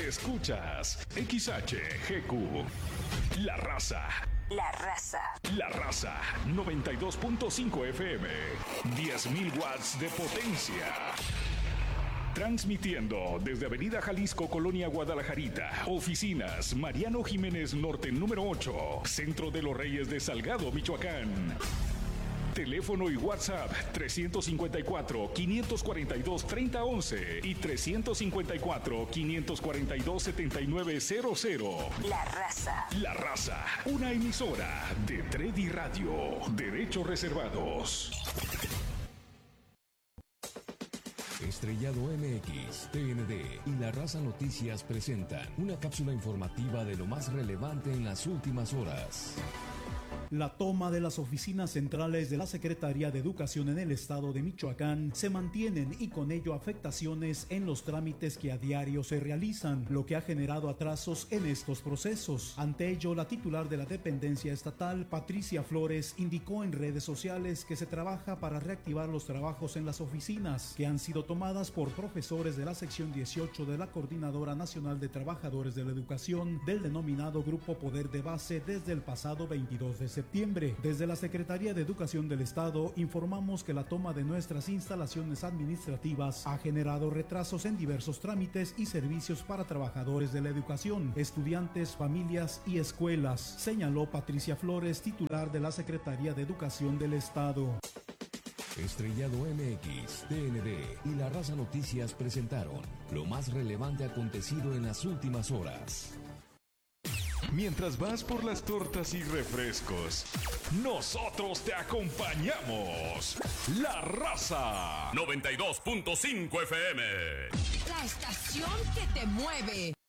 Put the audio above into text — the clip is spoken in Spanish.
Escuchas XHGQ. La Raza. La Raza. La Raza 92.5 FM. 10.000 watts de potencia. Transmitiendo desde Avenida Jalisco, Colonia Guadalajarita. Oficinas Mariano Jiménez Norte número 8. Centro de los Reyes de Salgado, Michoacán. Teléfono y WhatsApp 354-542-3011 y 354-542-7900. La Raza. La Raza, una emisora de Tredi Radio. Derechos reservados. Estrellado MX, TND y La Raza Noticias presentan una cápsula informativa de lo más relevante en las últimas horas. La toma de las oficinas centrales de la Secretaría de Educación en el estado de Michoacán se mantienen y con ello afectaciones en los trámites que a diario se realizan, lo que ha generado atrasos en estos procesos. Ante ello, la titular de la dependencia estatal, Patricia Flores, indicó en redes sociales que se trabaja para reactivar los trabajos en las oficinas, que han sido tomadas por profesores de la sección 18 de la Coordinadora Nacional de Trabajadores de la Educación del denominado Grupo Poder de Base desde el pasado 22 de septiembre. Desde la Secretaría de Educación del Estado informamos que la toma de nuestras instalaciones administrativas ha generado retrasos en diversos trámites y servicios para trabajadores de la educación, estudiantes, familias y escuelas, señaló Patricia Flores, titular de la Secretaría de Educación del Estado. Estrellado MX, TND y La Raza Noticias presentaron lo más relevante acontecido en las últimas horas. Mientras vas por las tortas y refrescos, nosotros te acompañamos. La Raza 92.5 FM. La estación que te mueve.